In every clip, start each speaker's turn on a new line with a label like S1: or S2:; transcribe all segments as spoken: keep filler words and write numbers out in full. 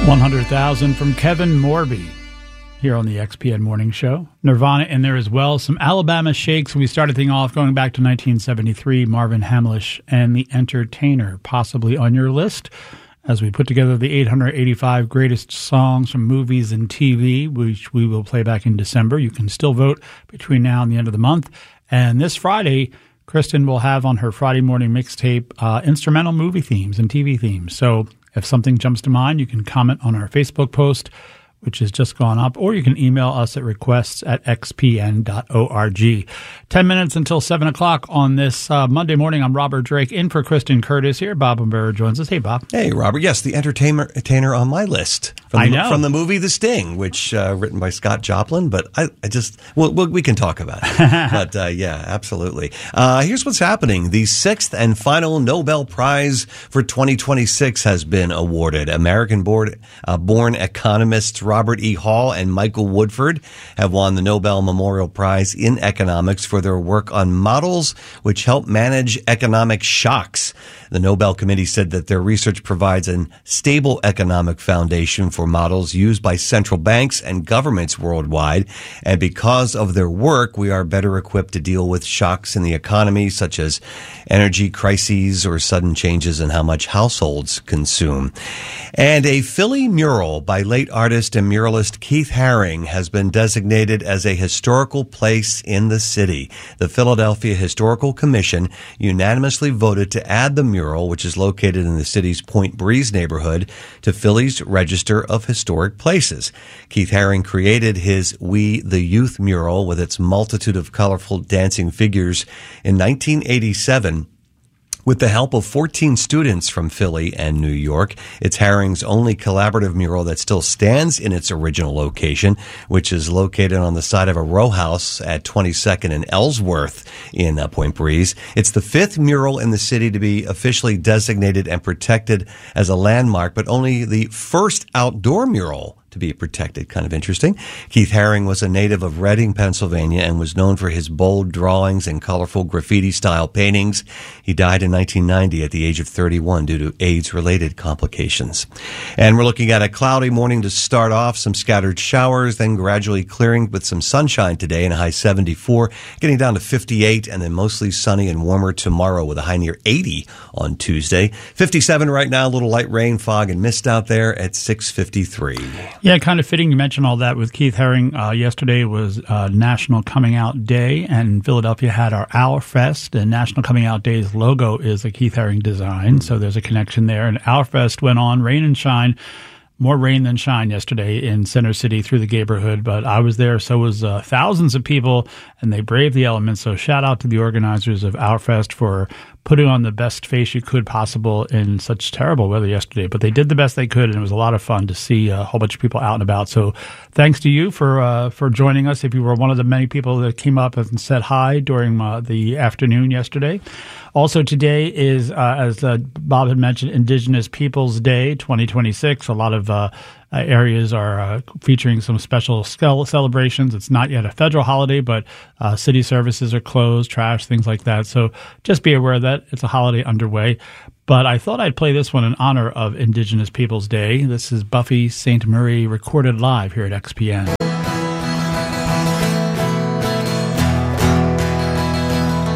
S1: one hundred thousand from Kevin Morby here on the X P N Morning Show. Nirvana in there as well. Some Alabama Shakes. We started things off going back to nineteen seventy-three. Marvin Hamlish and The Entertainer, possibly on your list, as we put together the eight hundred eighty-five greatest songs from movies and T V, which we will play back in December. You can still vote between now and the end of the month. And this Friday, Kristen will have on her Friday morning mixtape uh, instrumental movie themes and T V themes. So if something jumps to mind, you can comment on our Facebook post, which has just gone up, or you can email us at requests at x p n dot org. Ten minutes until seven o'clock on this uh, Monday morning. I'm Robert Drake, in for Kristen Curtis here. Bob Umberra joins us. Hey, Bob.
S2: Hey, Robert. Yes, the entertainer, entertainer on my list. From
S1: I
S2: the,
S1: know.
S2: From the movie The Sting, which uh, written by Scott Joplin, but I, I just, well, we we can talk about it. But uh, yeah, absolutely. Uh, here's what's happening. The sixth and final Nobel Prize for twenty twenty-six has been awarded. American-born uh, born economists Robert E. Hall and Michael Woodford have won the Nobel Memorial Prize in Economics for their work on models which help manage economic shocks. The Nobel Committee said that their research provides a stable economic foundation for models used by central banks and governments worldwide. And because of their work, we are better equipped to deal with shocks in the economy, such as energy crises or sudden changes in how much households consume. And a Philly mural by late artist and muralist Keith Haring has been designated as a historical place in the city. The Philadelphia Historical Commission unanimously voted to add the mural, which is located in the city's Point Breeze neighborhood, to Philly's Register of Historic Places. Keith Haring created his We the Youth mural with its multitude of colorful dancing figures in nineteen eighty-seven. With the help of fourteen students from Philly and New York. It's Haring's only collaborative mural that still stands in its original location, which is located on the side of a row house at twenty-second and Ellsworth in uh, Point Breeze. It's the fifth mural in the city to be officially designated and protected as a landmark, but only the first outdoor mural to be protected. Kind of interesting. Keith Haring was a native of Reading, Pennsylvania, and was known for his bold drawings and colorful graffiti-style paintings. He died in nineteen ninety at the age of thirty-one due to AIDS-related complications. And we're looking at a cloudy morning to start off, some scattered showers, then gradually clearing with some sunshine today and a high seventy-four, getting down to fifty-eight, and then mostly sunny and warmer tomorrow with a high near eighty on Tuesday. fifty-seven right now, a little light rain, fog, and mist out there at six fifty-three.
S1: Yeah, kind of fitting you mentioned all that with Keith Haring. Uh, yesterday was uh, National Coming Out Day, and Philadelphia had our Owl Fest. And National Coming Out Day's logo is a Keith Haring design, so there's a connection there. And Owl Fest went on, rain and shine. More rain than shine yesterday in Center City through the neighborhood, but I was there. So was uh, thousands of people, and they braved the elements. So shout out to the organizers of Our Fest for putting on the best face you could possible in such terrible weather yesterday. But they did the best they could, and it was a lot of fun to see a whole bunch of people out and about. So thanks to you for uh, for joining us. If you were one of the many people that came up and said hi during uh, the afternoon yesterday. Also today is, uh, as uh, Bob had mentioned, Indigenous Peoples Day twenty twenty-six. A lot of uh, uh, areas are uh, featuring some special celebrations. It's not yet a federal holiday, but uh, city services are closed, trash, things like that. So just be aware that it's a holiday underway. But I thought I'd play this one in honor of Indigenous Peoples Day. This is Buffy Sainte Marie recorded live here at X P N.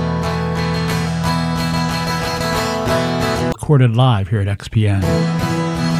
S1: Recorded live here at X P N.